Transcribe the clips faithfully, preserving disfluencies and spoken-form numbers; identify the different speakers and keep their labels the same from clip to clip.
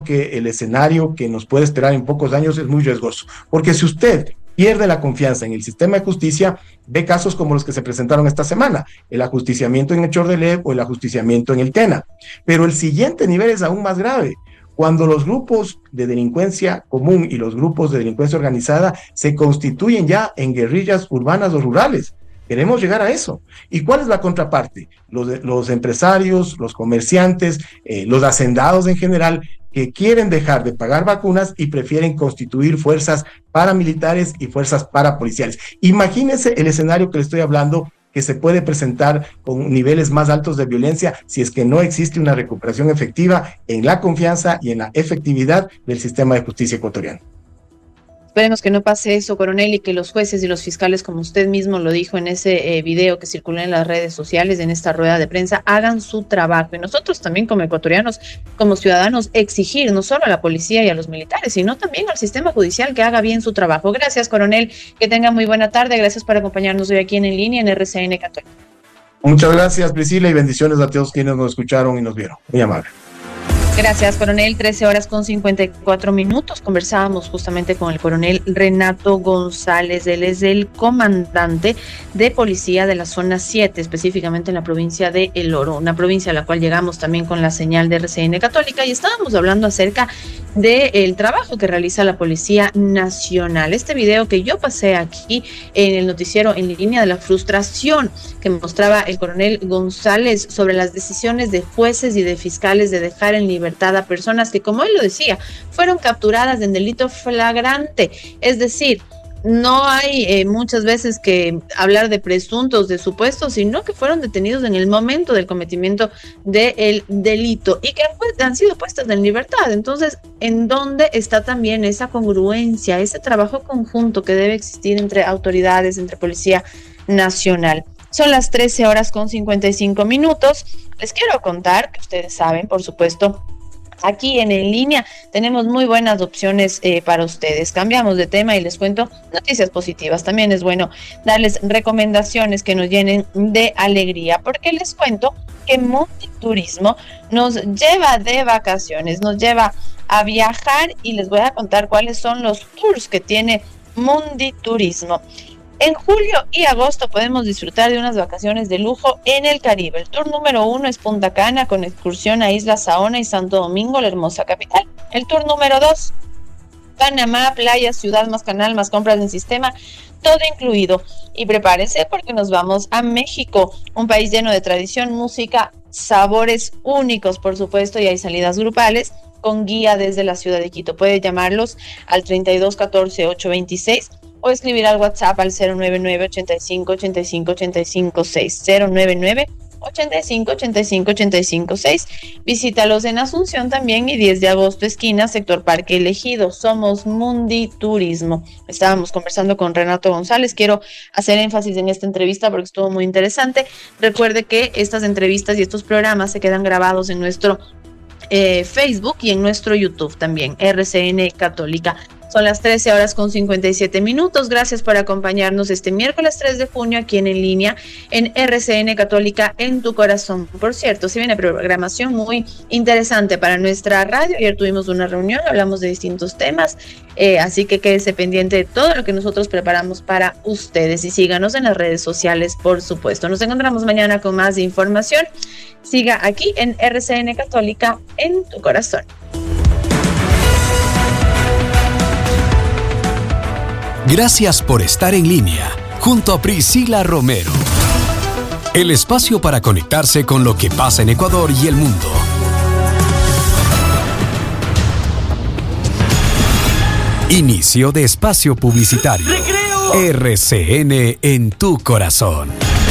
Speaker 1: que el escenario que nos puede esperar en pocos años es muy riesgoso, porque si usted pierde la confianza en el sistema de justicia, ve casos como los que se presentaron esta semana, el ajusticiamiento en el Chordelev o el ajusticiamiento en el Tena. Pero el siguiente nivel es aún más grave, cuando los grupos de delincuencia común y los grupos de delincuencia organizada se constituyen ya en guerrillas urbanas o rurales. Queremos llegar a eso. ¿Y cuál es la contraparte? Los, los empresarios, los comerciantes, eh, los hacendados en general, que quieren dejar de pagar vacunas y prefieren constituir fuerzas paramilitares y fuerzas parapoliciales. Imagínense el escenario que le estoy hablando, que se puede presentar con niveles más altos de violencia si es que no existe una recuperación efectiva en la confianza y en la efectividad del sistema de justicia ecuatoriano.
Speaker 2: Esperemos que no pase eso, coronel, y que los jueces y los fiscales, como usted mismo lo dijo en ese eh, video que circuló en las redes sociales, en esta rueda de prensa, hagan su trabajo. Y nosotros también como ecuatorianos, como ciudadanos, exigir no solo a la policía y a los militares, sino también al sistema judicial que haga bien su trabajo. Gracias, coronel, que tenga muy buena tarde. Gracias por acompañarnos hoy aquí en En Línea en R C N Católica.
Speaker 1: Muchas gracias, Priscila, y bendiciones a todos quienes nos escucharon y nos vieron. Muy amable.
Speaker 2: Gracias, coronel. trece horas con cincuenta y cuatro minutos. Conversábamos justamente con el coronel Renato González. Él es el comandante de policía de la zona siete, específicamente en la provincia de El Oro, una provincia a la cual llegamos también con la señal de R C N Católica, y estábamos hablando acerca del trabajo que realiza la Policía Nacional. Este video que yo pasé aquí en el noticiero En Línea, de la frustración que mostraba el coronel González sobre las decisiones de jueces y de fiscales de dejar en libertad a personas que, como él lo decía, fueron capturadas en delito flagrante. Es decir, no hay eh, muchas veces que hablar de presuntos, de supuestos, sino que fueron detenidos en el momento del cometimiento del delito y que han, han sido puestas en libertad. Entonces, ¿en dónde está también esa congruencia, ese trabajo conjunto que debe existir entre autoridades, entre Policía Nacional? Son las trece horas con cincuenta y cinco minutos. Les quiero contar que ustedes saben, por supuesto, aquí en En Línea tenemos muy buenas opciones eh, para ustedes. Cambiamos de tema y les cuento noticias positivas. También es bueno darles recomendaciones que nos llenen de alegría, porque les cuento que Mundi Turismo nos lleva de vacaciones, nos lleva a viajar, y les voy a contar cuáles son los tours que tiene Mundi Turismo. En julio y agosto podemos disfrutar de unas vacaciones de lujo en el Caribe. El tour número uno es Punta Cana, con excursión a Isla Saona y Santo Domingo, la hermosa capital. El tour número dos, Panamá, playa, ciudad más canal, más compras en sistema, todo incluido. Y prepárese porque nos vamos a México, un país lleno de tradición, música, sabores únicos, por supuesto, y hay salidas grupales con guía desde la ciudad de Quito. Puede llamarlos al treinta y dos catorce ocho veintiséis o escribir al WhatsApp al cero nueve nueve ochenta y cinco ochenta y cinco ochenta y cinco seis, cero nueve nueve ochenta y cinco ochenta y cinco ochenta y cinco seis. Visítalos en Asunción también, y diez de agosto, esquina sector Parque Elegido. Somos Mundi Turismo. Estábamos conversando con Renato González. Quiero hacer énfasis en esta entrevista porque estuvo muy interesante. Recuerde que estas entrevistas y estos programas se quedan grabados en nuestro eh, Facebook y en nuestro YouTube también, R C N Católica. Son las trece horas con cincuenta y siete minutos. Gracias por acompañarnos este miércoles tres de junio aquí en En Línea en R C N Católica, en tu corazón. Por cierto, si viene programación muy interesante para nuestra radio. Ayer tuvimos una reunión, hablamos de distintos temas, eh, así que quédese pendiente de todo lo que nosotros preparamos para ustedes, y síganos en las redes sociales, por supuesto. Nos encontramos mañana con más información. Siga aquí en R C N Católica, en tu corazón.
Speaker 3: Gracias por estar en línea junto a Priscila Romero. El espacio para conectarse con lo que pasa en Ecuador y el mundo. Inicio de espacio publicitario. ¡Recreo! R C N en tu corazón.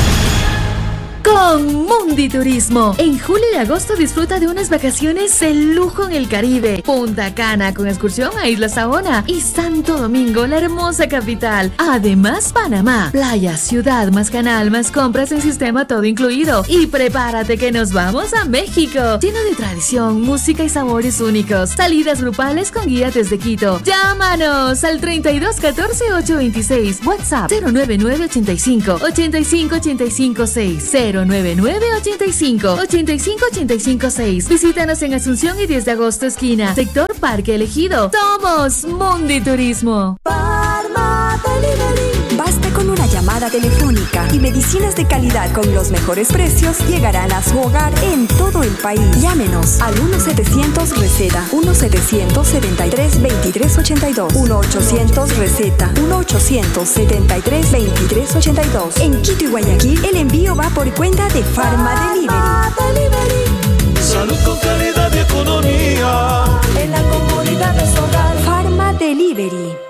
Speaker 4: Con Mundi Turismo. En julio y agosto disfruta de unas vacaciones de lujo en el Caribe. Punta Cana, con excursión a Isla Saona y Santo Domingo, la hermosa capital. Además, Panamá, playa, ciudad, más canal, más compras en sistema, todo incluido. Y prepárate que nos vamos a México, lleno de tradición, música y sabores únicos. Salidas grupales con guía desde Quito. Llámanos al treinta y dos catorce ocho veintiséis. WhatsApp cero nueve nueve ochenta y cinco ochenta y cinco ochenta y cinco seis, cero cero nueve nueve ocho cinco ocho cinco ocho cinco seis. Visítanos en Asunción y diez de agosto esquina, sector Parque Elegido. Somos Mundi Turismo.
Speaker 5: Farma Delivery. Basta con una llamada telefónica y medicinas de calidad con los mejores precios llegarán a su hogar en todo el país. Llámenos al uno setecientos receta, uno setecientos setenta y tres veintitrés ochenta y dos, uno ochocientos receta, uno ochocientos setenta y tres veintitrés ochenta y dos. En Quito y Guayaquil el envío va por cuenta de Farma Delivery. Delivery.
Speaker 6: Salud con calidad y economía.
Speaker 5: En la comodidad de su hogar. Farma Delivery.